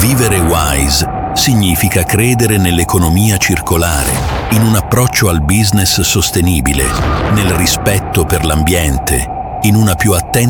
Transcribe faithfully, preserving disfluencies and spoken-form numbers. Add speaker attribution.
Speaker 1: Vivere wise significa credere nell'economia circolare, in un approccio al business sostenibile, nel rispetto per l'ambiente, in una più attenta